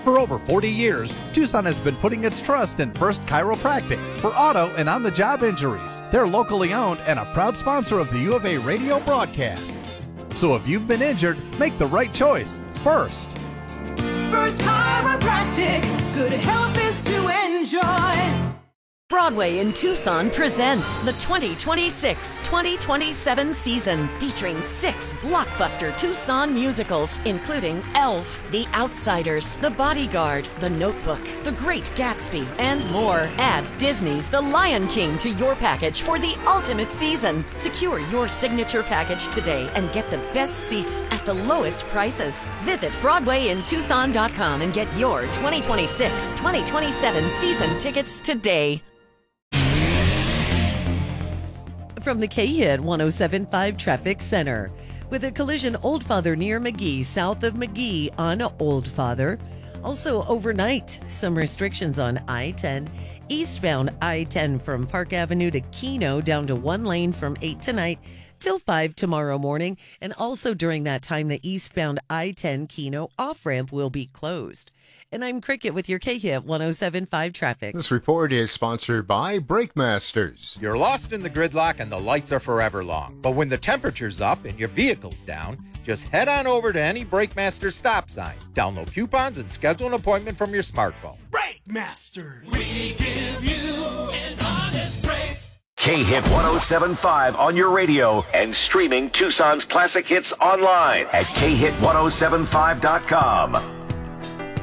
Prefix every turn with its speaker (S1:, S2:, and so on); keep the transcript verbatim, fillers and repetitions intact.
S1: For over forty years, Tucson has been putting its trust in First Chiropractic for auto and on-the-job injuries. They're locally owned and a proud sponsor of the U of A radio broadcasts. So if you've been injured, make the right choice. First.
S2: First Chiropractic. Good health is to enjoy.
S3: Broadway in Tucson presents the twenty twenty-six twenty twenty-seven season, featuring six blockbuster Tucson musicals, including Elf, The Outsiders, The Bodyguard, The Notebook, The Great Gatsby, and more. Add Disney's The Lion King to your package for the ultimate season. Secure your signature package today and get the best seats at the lowest prices. Visit Broadway in Tucson dot com and get your twenty twenty-six twenty twenty-seven season tickets today. From the K-Hit one oh seven point five Traffic Center. With a collision Old Father near McGee, south of McGee on Old Father. Also overnight, some restrictions on I ten. Eastbound I ten from Park Avenue to Keno down to one lane from eight tonight till five tomorrow morning. And also during that time, the eastbound I ten Keno off-ramp will be closed. And I'm Cricket with your K-Hit one oh seven point five traffic.
S4: This report is sponsored by Brake Masters.
S5: You're lost in the gridlock and the lights are forever long. But when the temperature's up and your vehicle's down, just head on over to any Brake Masters stop sign. Download coupons and schedule an appointment from your smartphone.
S6: Brake Masters. We give you an honest break.
S7: K-Hit one oh seven point five on your radio and streaming Tucson's classic hits online at K hit one oh seven five dot com.